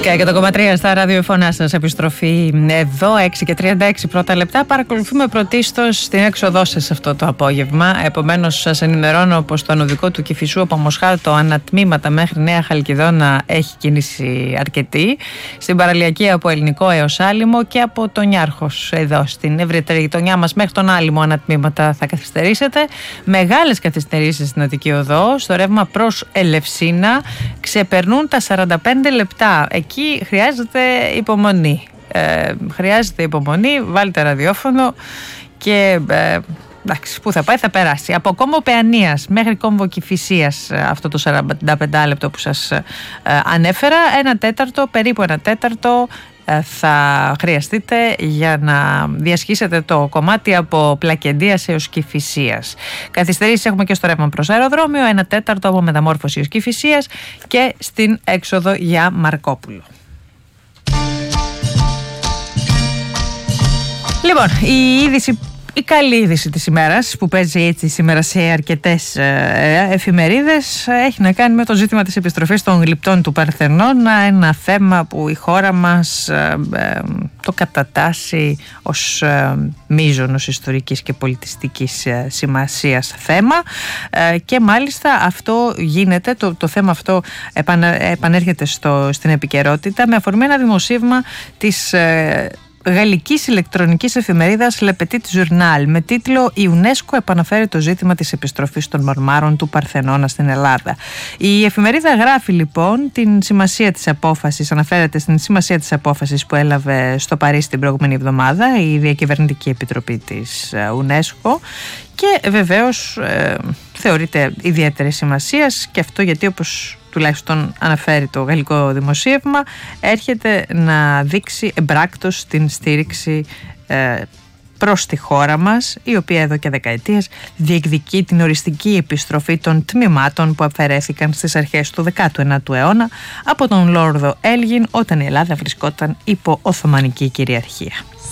100,3 στα ραδιοφωνά σας. Επιστροφή εδώ, 6:36 πρώτα λεπτά. Παρακολουθούμε πρωτίστως την έξοδό σας αυτό το απόγευμα. Επομένως, σας ενημερώνω πως το ανωδικό του Κηφισού από Μοσχάτο ανατμήματα μέχρι Νέα Χαλκιδόνα έχει κίνηση αρκετή. Στην παραλιακή από Ελληνικό έως Άλυμο και από τον Νιάρχος εδώ στην ευρύτερη γειτονιά μας μέχρι τον Άλυμο ανατμήματα θα καθυστερήσετε. Μεγάλες καθυστερήσεις στην Αττική Οδό. Στο ρεύμα προς Ελευσίνα ξεπερνούν τα 45 λεπτά. Εκεί χρειάζεται υπομονή. Βάλτε ραδιόφωνο και εντάξει, που θα πάει θα περάσει. Από κόμβο Παιανίας μέχρι κόμβο Κηφισίας, αυτό το 45 λεπτό που σας ανέφερα, περίπου ένα τέταρτο θα χρειαστείτε για να διασχίσετε το κομμάτι από Πλακεντίας έως Κηφισίας. Καθυστερήσεις έχουμε και στο ρεύμα προς αεροδρόμιο, ένα τέταρτο από Μεταμόρφωση έως Κηφισίας και στην έξοδο για Μαρκόπουλο. Λοιπόν, η καλή είδηση της ημέρας που παίζει έτσι σήμερα σε αρκετές εφημερίδες έχει να κάνει με το ζήτημα της επιστροφής των γλυπτών του Παρθενώνα, ένα θέμα που η χώρα μας το κατατάσσει ως μείζωνος ιστορικής και πολιτιστικής σημασίας θέμα και μάλιστα αυτό γίνεται, το θέμα αυτό επανέρχεται στην επικαιρότητα με αφορμή ένα δημοσίευμα της γαλλικής ηλεκτρονικής εφημερίδας Le Petit Journal με τίτλο «Η UNESCO επαναφέρει το ζήτημα της επιστροφής των μαρμάρων του Παρθενώνα στην Ελλάδα». Η εφημερίδα γράφει λοιπόν την σημασία της απόφασης, αναφέρεται στην σημασία της απόφασης που έλαβε στο Παρίσι την προηγούμενη εβδομάδα η Διακυβερνητική Επιτροπή της UNESCO και βεβαίως θεωρείται ιδιαίτερη σημασίας και αυτό γιατί όπως τουλάχιστον αναφέρει το γαλλικό δημοσίευμα, έρχεται να δείξει εμπράκτος την στήριξη προς τη χώρα μας, η οποία εδώ και δεκαετίες διεκδικεί την οριστική επιστροφή των τμήματων που αφαιρέθηκαν στις αρχές του 19ου αιώνα από τον Λόρδο Έλγιν όταν η Ελλάδα βρισκόταν υπό Οθωμανική κυριαρχία.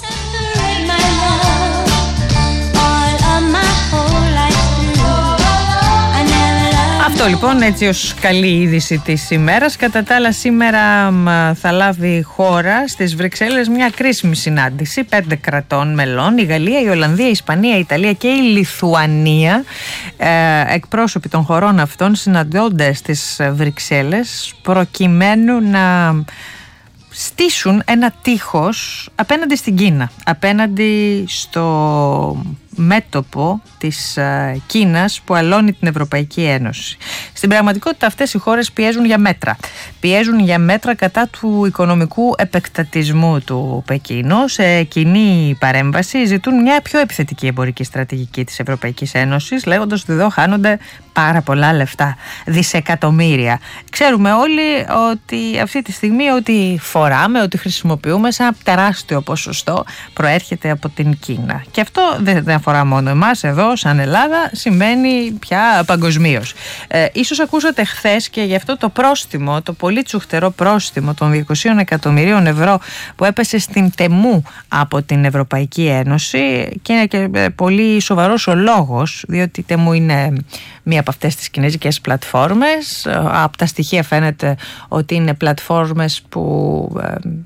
Αυτό λοιπόν έτσι ως καλή είδηση της ημέρας. Κατά τα άλλα σήμερα θα λάβει χώρα στις Βρυξέλλες μια κρίσιμη συνάντηση 5 κρατών μελών, η Γαλλία, η Ολλανδία, η Ισπανία, η Ιταλία και η Λιθουανία. Εκπρόσωποι των χωρών αυτών συναντώνται στις Βρυξέλλες προκειμένου να στήσουν ένα τείχος απέναντι στην Κίνα, απέναντι στο μέτωπο της Κίνας που αλώνει την Ευρωπαϊκή Ένωση. Στην πραγματικότητα αυτές οι χώρες πιέζουν για μέτρα. Πιέζουν για μέτρα κατά του οικονομικού επεκτατισμού του Πεκίνου. Σε κοινή παρέμβαση ζητούν μια πιο επιθετική εμπορική στρατηγική της Ευρωπαϊκής Ένωσης, λέγοντας ότι εδώ χάνονται πάρα πολλά λεφτά, δισεκατομμύρια. Ξέρουμε όλοι ότι αυτή τη στιγμή ό,τι φοράμε, ό,τι χρησιμοποιούμε σε ένα τεράστιο ποσοστό προέρχεται από την Κίνα. Και αυτό δεν αφορά μόνο εμάς εδώ σαν Ελλάδα, συμβαίνει πια παγκοσμίως. Ίσως ακούσατε χθες και γι' αυτό το πρόστιμο, το πολύ τσουχτερό πρόστιμο των 200 εκατομμυρίων ευρώ που έπεσε στην Τεμού από την Ευρωπαϊκή Ένωση και είναι και πολύ σοβαρός ο λόγος, διότι η Τεμού είναι μία από αυτές τις κινέζικες πλατφόρμες. Από τα στοιχεία φαίνεται ότι είναι πλατφόρμες που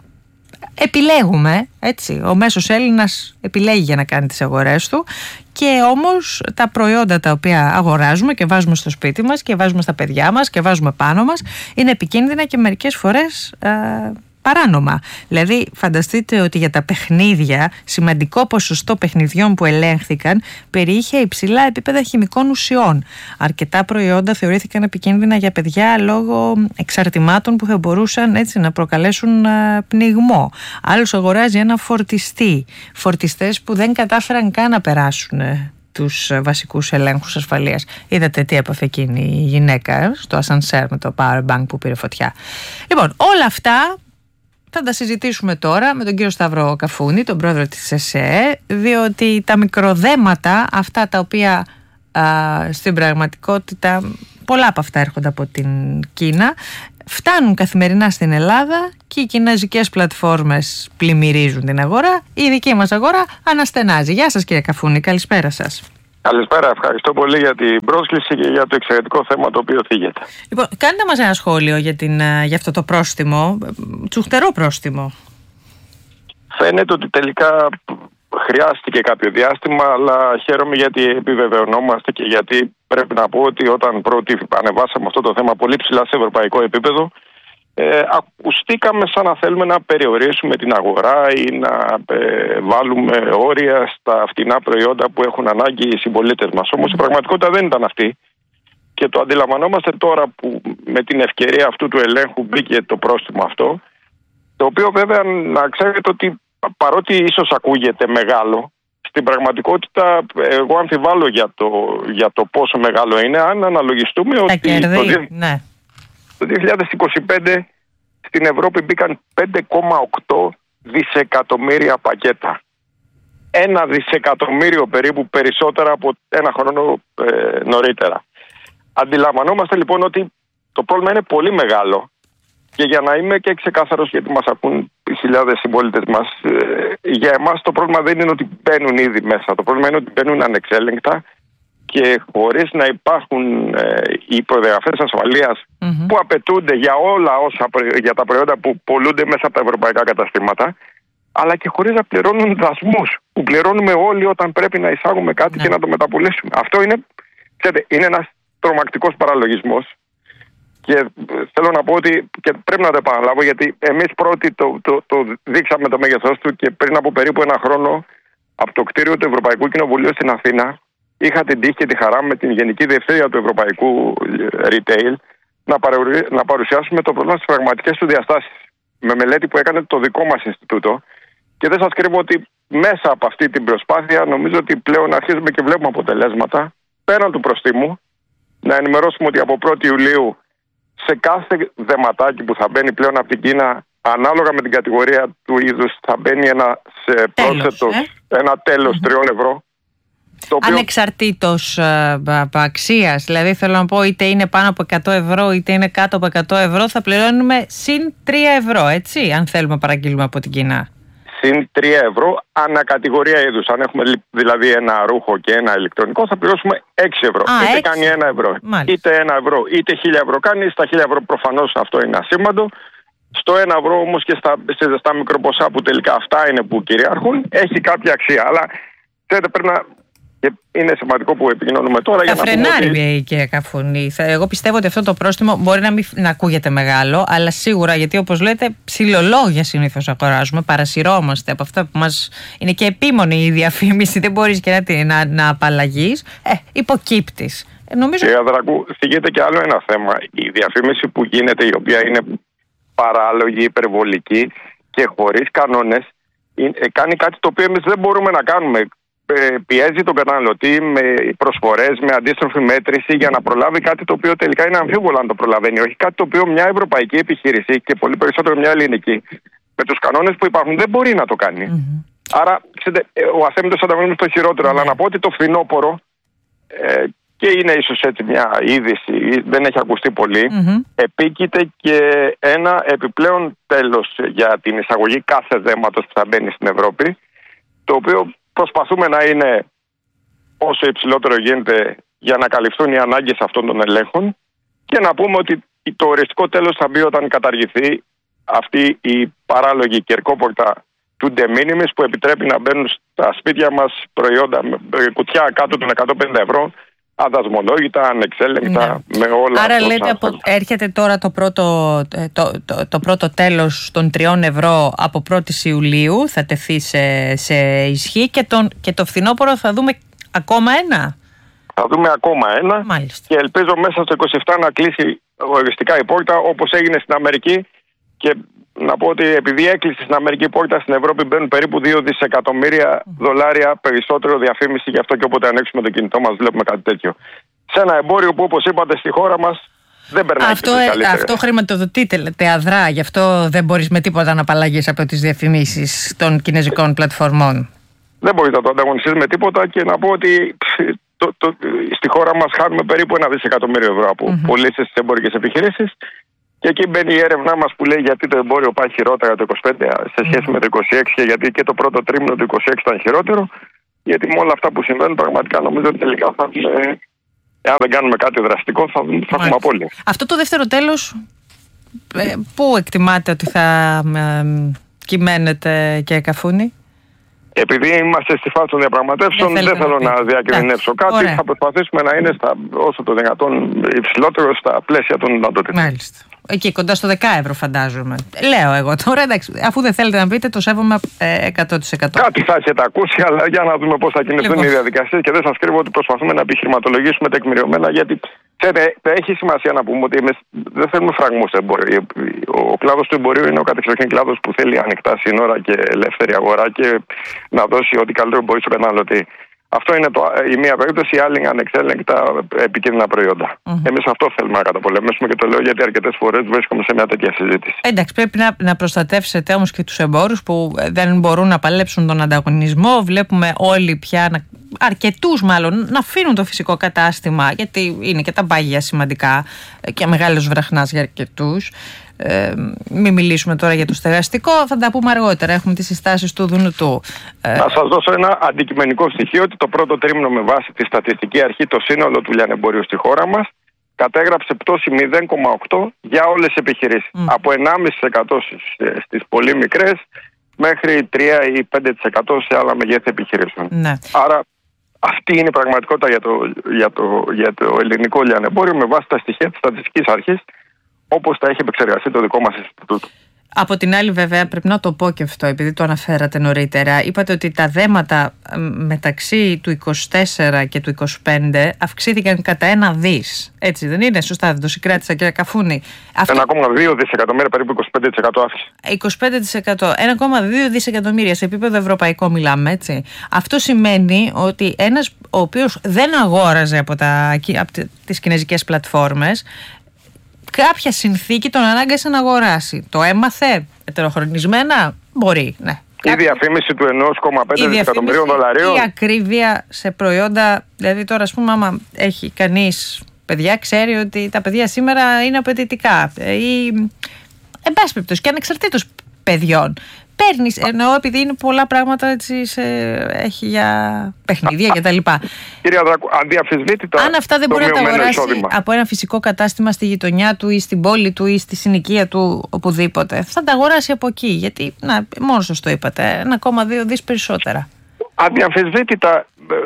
επιλέγουμε, έτσι, ο μέσος Έλληνας επιλέγει για να κάνει τις αγορές του και όμως τα προϊόντα τα οποία αγοράζουμε και βάζουμε στο σπίτι μας και βάζουμε στα παιδιά μας και βάζουμε πάνω μας είναι επικίνδυνα και μερικές φορές παράνομα. Δηλαδή φανταστείτε ότι για τα παιχνίδια σημαντικό ποσοστό παιχνιδιών που ελέγχθηκαν περιείχε υψηλά επίπεδα χημικών ουσιών. Αρκετά προϊόντα θεωρήθηκαν επικίνδυνα για παιδιά λόγω εξαρτημάτων που θα μπορούσαν έτσι να προκαλέσουν πνιγμό. Άλλος αγοράζει ένα φορτιστή. Φορτιστές που δεν κατάφεραν καν να περάσουν τους βασικούς ελέγχους ασφαλείας. Είδατε τι έπαθε εκείνη η γυναίκα στο ασανσέρ με το powerbank που πήρε φωτιά. Λοιπόν, όλα αυτά θα τα συζητήσουμε τώρα με τον κύριο Σταύρο Καφούνη, τον πρόεδρο της ΕΣΕ, διότι τα μικροδέματα, αυτά τα οποία στην πραγματικότητα πολλά από αυτά έρχονται από την Κίνα, φτάνουν καθημερινά στην Ελλάδα και οι κινέζικες πλατφόρμες πλημμυρίζουν την αγορά, η δική μας αγορά αναστενάζει. Γεια σας κύριε Καφούνη, καλησπέρα σας. Καλησπέρα, ευχαριστώ πολύ για την πρόσκληση και για το εξαιρετικό θέμα το οποίο θίγεται. Λοιπόν, κάντε μας ένα σχόλιο για αυτό το πρόστιμο, τσουχτερό πρόστιμο. Φαίνεται ότι τελικά χρειάστηκε κάποιο διάστημα, αλλά χαίρομαι γιατί επιβεβαιωνόμαστε και γιατί πρέπει να πω ότι όταν πρώτοι ανεβάσαμε αυτό το θέμα πολύ ψηλά σε ευρωπαϊκό επίπεδο, ακουστήκαμε σαν να θέλουμε να περιορίσουμε την αγορά ή να βάλουμε όρια στα φτηνά προϊόντα που έχουν ανάγκη οι συμπολίτες μας. Όμως η πραγματικότητα δεν ήταν αυτή και το αντιλαμβανόμαστε τώρα που με την ευκαιρία αυτού του ελέγχου μπήκε το πρόστιμο αυτό, το οποίο βέβαια να ξέρετε ότι παρότι ίσως ακούγεται μεγάλο, στην πραγματικότητα εγώ αμφιβάλλω για το πόσο μεγάλο είναι, αν αναλογιστούμε ότι το 2025 στην Ευρώπη μπήκαν 5,8 δισεκατομμύρια πακέτα. 1 δισεκατομμύριο περίπου περισσότερα από ένα χρόνο νωρίτερα. Αντιλαμβανόμαστε λοιπόν ότι το πρόβλημα είναι πολύ μεγάλο και για να είμαι και ξεκάθαρος, γιατί μας ακούν οι χιλιάδες συμπολίτες μας, για εμάς το πρόβλημα δεν είναι ότι μπαίνουν ήδη μέσα. Το πρόβλημα είναι ότι μπαίνουν ανεξέλεγκτα και χωρίς να υπάρχουν οι προδιαγραφές ασφαλείας που απαιτούνται για όλα για τα προϊόντα που πολλούνται μέσα από τα ευρωπαϊκά καταστήματα, αλλά και χωρίς να πληρώνουν δασμούς που πληρώνουμε όλοι όταν πρέπει να εισάγουμε κάτι και να το μεταπουλήσουμε. Αυτό είναι ένας τρομακτικός παραλογισμός και θέλω να πω ότι και πρέπει να το επαναλάβω, γιατί εμείς πρώτοι το δείξαμε το μέγεθός του και πριν από περίπου ένα χρόνο από το κτίριο του Ευρωπαϊκού Κοινοβουλίου στην Αθήνα είχα την τύχη και τη χαρά με την Γενική Διευθύντρια του Ευρωπαϊκού Retail να παρουσιάσουμε το πρόβλημα στις πραγματικές του διαστάσεις με μελέτη που έκανε το δικό μας Ινστιτούτο, και δεν σας κρύβω ότι μέσα από αυτή την προσπάθεια νομίζω ότι πλέον αρχίζουμε και βλέπουμε αποτελέσματα πέραν του προστίμου. Να ενημερώσουμε ότι από 1η Ιουλίου σε κάθε δεματάκι που θα μπαίνει πλέον από την Κίνα, ανάλογα με την κατηγορία του είδους, θα μπαίνει ένα τέλος 3 ευρώ. Ανεξαρτήτως αξίας, δηλαδή θέλω να πω, είτε είναι πάνω από 100 ευρώ είτε είναι κάτω από 100 ευρώ, θα πληρώνουμε συν 3 ευρώ, έτσι, αν θέλουμε να παραγγείλουμε από την Κίνα. Συν 3 ευρώ ανακατηγορία είδους. Αν έχουμε δηλαδή ένα ρούχο και ένα ηλεκτρονικό, θα πληρώσουμε 6 ευρώ. Είτε κάνει 1 ευρώ, είτε 1 ευρώ, είτε 1000 ευρώ κάνει. Στα 1000 ευρώ προφανώς αυτό είναι ασήμαντο. Στο 1 ευρώ όμως και στα μικροποσά που τελικά αυτά είναι που κυριάρχουν, έχει κάποια αξία. Αλλά ξέρετε, πρέπει να. Και είναι σημαντικό που επικοινωνούμε τώρα. Θα φρενάρει, κύριε Καφουνή. Εγώ πιστεύω ότι αυτό το πρόστιμο μπορεί να ακούγεται μεγάλο, αλλά σίγουρα, γιατί όπως λέτε, ψιλολόγια συνήθως αγοράζουμε, παρασυρώμαστε από αυτά που μας είναι και επίμονη η διαφήμιση, δεν μπορείς και να απαλλαγείς. Υποκύπτεις. Κύριε Αδρακού, θίγεται και άλλο ένα θέμα. Η διαφήμιση που γίνεται, η οποία είναι παράλογη, υπερβολική και χωρίς κανόνες, κάνει κάτι το οποίο εμείς δεν μπορούμε να κάνουμε. Πιέζει τον καταναλωτή με προσφορές, με αντίστροφη μέτρηση για να προλάβει κάτι το οποίο τελικά είναι αμφίβολο αν το προλαβαίνει. Όχι κάτι το οποίο μια ευρωπαϊκή επιχείρηση και πολύ περισσότερο μια ελληνική, με τους κανόνες που υπάρχουν, δεν μπορεί να το κάνει. Άρα, ξέρετε, ο αθέμητος ανταγωνισμός είναι το χειρότερο. Αλλά να πω ότι το φθινόπωρο, και είναι ίσως έτσι μια είδηση, δεν έχει ακουστεί πολύ, επίκειται και ένα επιπλέον τέλος για την εισαγωγή κάθε δέματος που θα μπαίνει στην Ευρώπη, το οποίο προσπαθούμε να είναι όσο υψηλότερο γίνεται για να καλυφθούν οι ανάγκες αυτών των ελέγχων, και να πούμε ότι το οριστικό τέλος θα μπει όταν καταργηθεί αυτή η παράλογη κερκόπορτα του de minimis που επιτρέπει να μπαίνουν στα σπίτια μας προϊόντα με κουτιά κάτω των 150 ευρώ, αδασμολόγητα, ανεξέλεγκτα, με όλα. Άρα λέτε έρχεται τώρα το πρώτο τέλος των 3 ευρώ από 1η Ιουλίου, θα τεθεί σε ισχύ, και το φθινόπωρο θα δούμε ακόμα ένα. Θα δούμε ακόμα ένα. Μάλιστα. Και ελπίζω μέσα στο 27 να κλείσει οριστικά η πόρτα, όπως έγινε στην Αμερική. Και να πω ότι επειδή έκλεισε στην Αμερική η πόρτα, στην Ευρώπη μπαίνουν περίπου 2 δισεκατομμύρια δολάρια περισσότερο διαφήμιση. Γι' αυτό και όποτε ανοίξουμε το κινητό μας βλέπουμε κάτι τέτοιο. Σε ένα εμπόριο που, όπως είπατε, στη χώρα μας δεν περνάει καλύτερα. Αυτό χρηματοδοτείται αδρά. Γι' αυτό δεν μπορείς με τίποτα να απαλλαγείς από τις διαφημίσεις των κινέζικων πλατφορμών. Δεν μπορείς να το ανταγωνιστείς με τίποτα, και να πω ότι στη χώρα μας χάνουμε περίπου 1 δισεκατομμύριο ευρώ από πωλήσεις στις εμπορικές επιχειρήσεις. Και εκεί μπαίνει η έρευνά μας που λέει γιατί το εμπόριο πάει χειρότερα το 25 σε σχέση με το 26, και γιατί και το πρώτο τρίμηνο του 26 ήταν χειρότερο. Γιατί με όλα αυτά που συμβαίνουν, πραγματικά νομίζω ότι τελικά εάν δεν κάνουμε κάτι δραστικό, θα έχουμε απώλεια. Αυτό το δεύτερο τέλος, πού εκτιμάτε ότι θα κυμαίνεται, και Καφούνη? Επειδή είμαστε στη φάση των διαπραγματεύσεων, δεν θέλω να διακινδυνεύσω κάτι. Ωραία. Θα προσπαθήσουμε να είναι όσο το δυνατόν υψηλότερο στα πλαίσια των δυνατοτήτων. Μάλιστα. Εκεί κοντά στο 10 ευρώ, φαντάζομαι. Λέω εγώ τώρα, εντάξει, αφού δεν θέλετε να πείτε, το σέβομαι 100%. Κάτι θα έχετε ακούσει, αλλά για να δούμε πώς θα κινηθούν οι διαδικασίες. Και δεν σας κρύβω ότι προσπαθούμε να επιχειρηματολογήσουμε τεκμηριωμένα, γιατί έχει σημασία να πούμε ότι εμείς δεν θέλουμε φραγμούς στο εμπόριο. Ο κλάδος του εμπορίου είναι ο κατεξοχήν κλάδος που θέλει ανοιχτά σύνορα και ελεύθερη αγορά και να δώσει ό,τι καλύτερο μπορεί στον καταναλωτή. Αυτό είναι η μία περίπτωση, η άλλη είναι ανεξέλεγκτα επικίνδυνα προϊόντα. Εμείς αυτό θέλουμε να καταπολεμήσουμε και το λέω γιατί αρκετές φορές βρίσκομαι σε μια τέτοια συζήτηση. Εντάξει, πρέπει να προστατεύσετε όμως και τους εμπόρους που δεν μπορούν να παλέψουν τον ανταγωνισμό. Βλέπουμε όλοι πια, αρκετούς μάλλον, να αφήνουν το φυσικό κατάστημα, γιατί είναι και τα μπάγια σημαντικά και μεγάλος βραχνάς για αρκετούς. Μην μιλήσουμε τώρα για το στεγαστικό, θα τα πούμε αργότερα. Έχουμε τις συστάσεις του Δουνουτού. Να σας δώσω ένα αντικειμενικό στοιχείο ότι το πρώτο τρίμηνο με βάση τη στατιστική αρχή, το σύνολο του λιανεμπορίου στη χώρα μας κατέγραψε πτώση 0,8 για όλες τις επιχειρήσεις. Από 1,5% στις πολύ μικρές μέχρι 3 ή 5% σε άλλα μεγέθη επιχειρήσεων. Ναι. Άρα αυτή είναι η πραγματικότητα για το ελληνικό λιανεμπόριο με βάση τα στοιχεία της στατιστικής αρχής, όπως τα έχει επεξεργαστεί το δικό μας Ινστιτούτο. Από την άλλη, βέβαια, πρέπει να το πω και αυτό, επειδή το αναφέρατε νωρίτερα. Είπατε ότι τα δέματα μεταξύ του 24 και του 25 αυξήθηκαν κατά 1 δις. Έτσι δεν είναι? Σωστά, δεν το συγκράτησα, κύριε Καφούνη? 1,2 δισεκατομμύρια, περίπου 25% αύξηση. 25%. 1,2 δισεκατομμύρια σε επίπεδο ευρωπαϊκό μιλάμε, έτσι. Αυτό σημαίνει ότι ένας ο οποίος δεν αγόραζε από τις κινέζικες πλατφόρμες, κάποια συνθήκη τον ανάγκασε να αγοράσει. Το έμαθε ετεροχρονισμένα? Μπορεί, ναι. Η διαφήμιση του 1,5 δισεκατομμυρίων δολαρίων. Η ακρίβεια σε προϊόντα. Δηλαδή, τώρα, ας πούμε, άμα έχει κανείς παιδιά, ξέρει ότι τα παιδιά σήμερα είναι απαιτητικά. Ή, εν πάση περιπτώσει, και ανεξαρτήτως παιδιών. Παίρνεις, εννοώ, επειδή είναι πολλά πράγματα έτσι, έχει για παιχνίδια κτλ. Κύριε Δράκου, αδιαφυσβήτητα. Αν αυτά δεν μπορεί να τα αγοράσει από ένα φυσικό κατάστημα στη γειτονιά του ή στην πόλη του ή στη συνοικία του, οπουδήποτε, θα τα αγοράσει από εκεί. Γιατί, μόνο σας το είπατε, 1,2 δις περισσότερα. Αδιαφυσβήτητα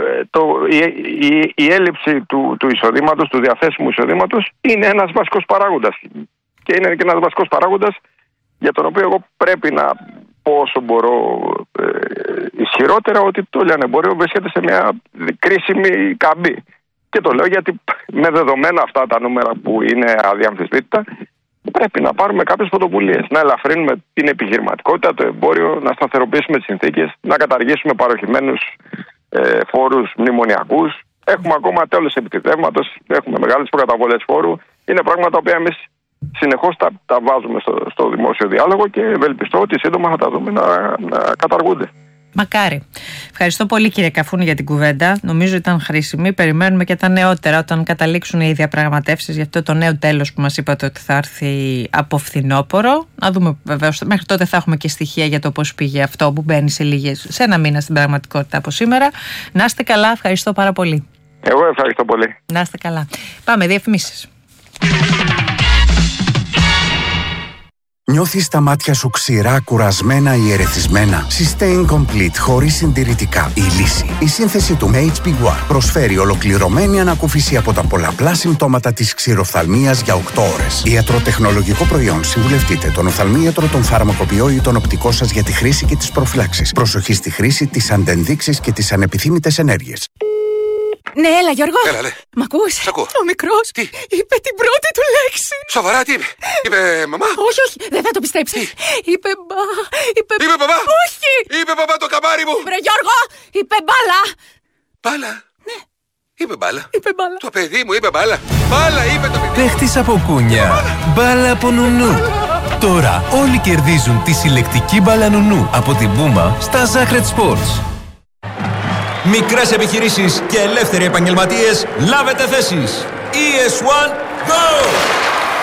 η έλλειψη του εισοδήματος, του διαθέσιμου εισοδήματος, είναι ένας βασικός παράγοντας. Και είναι και ένας βασικός παράγοντας για τον οποίο εγώ πρέπει να πω όσο μπορώ ισχυρότερα ότι το λιανεμπόριο βρίσκεται σε μια κρίσιμη καμπή. Και το λέω γιατί με δεδομένα αυτά τα νούμερα που είναι αδιαμφισβήτητα, πρέπει να πάρουμε κάποιες πρωτοβουλίες. Να ελαφρύνουμε την επιχειρηματικότητα, το εμπόριο, να σταθεροποιήσουμε τις συνθήκες, να καταργήσουμε παροχημένους φόρους μνημονιακούς. Έχουμε ακόμα τέλος επιτιδεύματος, έχουμε μεγάλες προκαταβολές φόρου. Είναι πράγματα τα οποία εμείς συνεχώς τα βάζουμε στο δημόσιο διάλογο και ευελπιστώ ότι σύντομα θα τα δούμε να καταργούνται. Μακάρι. Ευχαριστώ πολύ, κύριε Καφούνη, για την κουβέντα. Νομίζω ήταν χρήσιμη. Περιμένουμε και τα νεότερα όταν καταλήξουν οι διαπραγματεύσεις για αυτό το νέο τέλος που μας είπατε ότι θα έρθει από φθινόπωρο. Να δούμε, βεβαίως, μέχρι τότε θα έχουμε και στοιχεία για το πώς πήγε αυτό που μπαίνει σε ένα μήνα στην πραγματικότητα από σήμερα. Να είστε καλά. Ευχαριστώ πάρα πολύ. Εγώ ευχαριστώ πολύ. Να είστε καλά. Πάμε, διαφημίσεις. Νιώθεις τα μάτια σου ξηρά, κουρασμένα ή ερεθισμένα? Sustain Complete, χωρίς συντηρητικά. Η λύση. Η σύνθεση του HB1 προσφέρει ολοκληρωμένη ανακούφιση από τα πολλαπλά συμπτώματα της ξηροφθαλμίας για 8 ώρες. Ιατροτεχνολογικό προϊόν. Συμβουλευτείτε τον οφθαλμίατρο, τον φαρμακοποιό ή τον οπτικό σας για τη χρήση και τις προφυλάξεις. Προσοχή στη χρήση, τις αντενδείξεις και τις ανεπιθύμητες ενέργειες. Ναι, έλα Γιώργο. Έλα, ναι. Μ' ακούς? Σ' ακούω. Ο μικρός Τι? είπε την πρώτη του λέξη. Σοβαρά, τι είπε? Είπε μαμά? Όχι, δεν θα το πιστέψεις. Είπε Είπε μπαμπά? Όχι. Είπε μπαμπά το καμάρι μου. Βρε Γιώργο, είπε μπάλα. Μπάλα? Ναι. Είπε μπάλα. Είπε μπάλα. Το παιδί μου είπε μπάλα. Μπάλα είπε το παιδί. Παίχτης από κούνια. Μπάλα από νουνού. Τώρα όλοι κερδίζουν τη συλλεκτική μπάλα νουνού από την Puma στα Zacred Sports. Μικρές επιχειρήσεις και ελεύθεροι επαγγελματίες, λάβετε θέσεις. ES1 Go!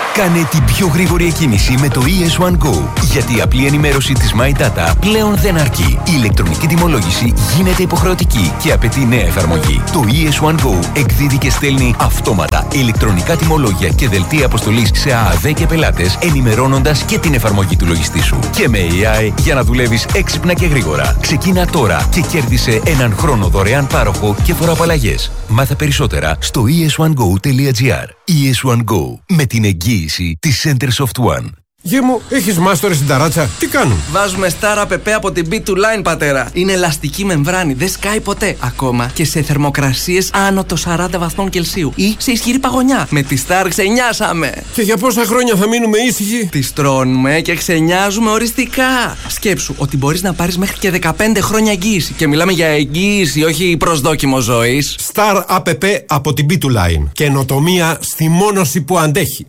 Κάνε την πιο γρήγορη εκκίνηση με το ES1 Go. Γιατί η απλή ενημέρωση της My Data πλέον δεν αρκεί. Η ηλεκτρονική τιμολόγηση γίνεται υποχρεωτική και απαιτεί νέα εφαρμογή. Το ES1 Go εκδίδει και στέλνει αυτόματα ηλεκτρονικά τιμολόγια και δελτία αποστολής σε ΑΑΔ και πελάτες, ενημερώνοντας και την εφαρμογή του λογιστή σου. Και με AI για να δουλεύεις έξυπνα και γρήγορα. Ξεκίνα τώρα και κέρδισε έναν χρόνο δωρεάν πάροχο και φοροαπαλλαγές. Μάθε περισσότερα στο es1go.gr. ES1 Go, με την εγγύηση της Center Soft One. Γε μου, έχεις μάστορες στην ταράτσα. Τι κάνουν? Βάζουμε Star APP από την B2Line, πατέρα. Είναι ελαστική μεμβράνη, δεν σκάει ποτέ. Ακόμα και σε θερμοκρασίες άνω των 40 βαθμών Κελσίου ή σε ισχυρή παγωνιά. Με τη Star ξενιάσαμε. Και για πόσα χρόνια θα μείνουμε ήσυχοι? Τις τρώνουμε και ξενιάζουμε οριστικά. Σκέψου ότι μπορείς να πάρεις μέχρι και 15 χρόνια εγγύηση. Και μιλάμε για εγγύηση, όχι προσδόκιμο ζωής. Star APP από την B2Line. Καινοτομία στη μόνωση που αντέχει.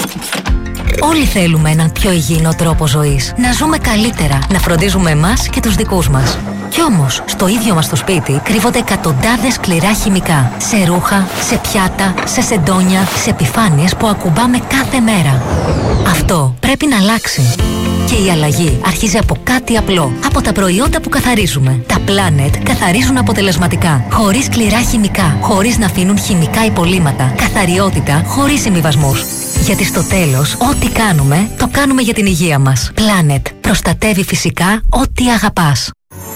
Όλοι θέλουμε έναν πιο υγιεινό τρόπο ζωής. Να ζούμε καλύτερα, να φροντίζουμε εμάς και τους δικούς μας. Κι όμως, στο ίδιο μας το σπίτι κρύβονται εκατοντάδες σκληρά χημικά. Σε ρούχα, σε πιάτα, σε σεντόνια, σε επιφάνειες που ακουμπάμε κάθε μέρα. Αυτό πρέπει να αλλάξει. Και η αλλαγή αρχίζει από κάτι απλό. Από τα προϊόντα που καθαρίζουμε. Τα Planet καθαρίζουν αποτελεσματικά. Χωρίς σκληρά χημικά. Χωρίς να αφήνουν χημικά υπολείμματα. Καθαριότητα χωρίς συμβιβασμούς. Γιατί στο τέλος, ό,τι κάνουμε, το κάνουμε για την υγεία μας. Planet. Προστατεύει φυσικά ό,τι αγαπάς.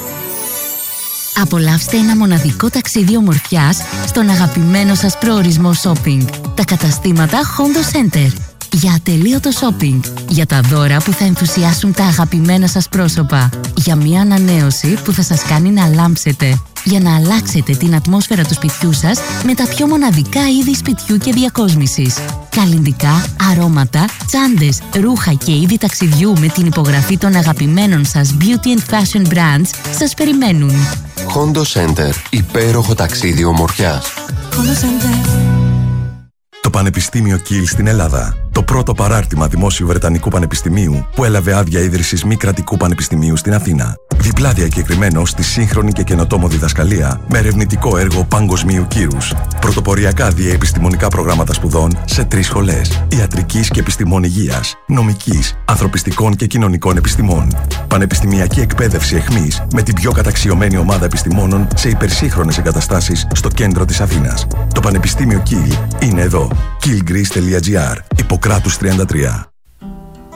Απολαύστε ένα μοναδικό ταξίδι ομορφιάς στον αγαπημένο σας προορισμό shopping. Τα καταστήματα Hondo Center. Για ατελείωτο shopping. Για τα δώρα που θα ενθουσιάσουν τα αγαπημένα σας πρόσωπα. Για μια ανανέωση που θα σας κάνει να λάμψετε. Για να αλλάξετε την ατμόσφαιρα του σπιτιού σας με τα πιο μοναδικά είδη σπιτιού και διακόσμησης. Καλλυντικά, αρώματα, τσάντες, ρούχα και είδη ταξιδιού με την υπογραφή των αγαπημένων σας beauty and fashion brands σας περιμένουν. Hondo Center. Υπέροχο ταξίδι ομορφιάς. Hondo Center. Το Πανεπιστήμιο Kiel στην Ελλάδα. Το πρώτο παράρτημα δημόσιου Βρετανικού Πανεπιστημίου που έλαβε άδεια ίδρυσης μη κρατικού πανεπιστημίου στην Αθήνα. Διπλά διακεκριμένο στη σύγχρονη και καινοτόμο διδασκαλία με ερευνητικό έργο παγκοσμίου κύρους. Πρωτοποριακά διαεπιστημονικά προγράμματα σπουδών σε 3 σχολές. Ιατρικής και επιστημών υγείας, νομικής, ανθρωπιστικών και κοινωνικών επιστημών. Πανεπιστημιακή εκπαίδευση εχμής με την πιο καταξιωμένη ομάδα επιστημόνων σε υπερσύγχρονες εγκαταστάσεις στο κέντρο της Αθήνας. Το Πανεπιστήμιο Kiel είναι εδώ. kielgreece.gr. Ιπποκράτους 33.